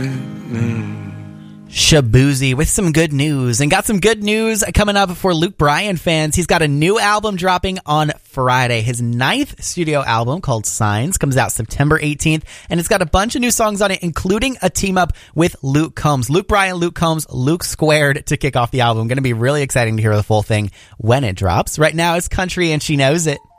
Shaboozey with some good news, and got some good news coming up for Luke Bryan fans. He's got a new album dropping on Friday. His 9th studio album called Signs comes out September 18th, and it's got a bunch of new songs on it, including a team up with Luke Combs. Luke Bryan, Luke Combs, Luke Squared to kick off the album. Going to be really exciting to hear the full thing when it drops. Right now it's Country and She Knows It.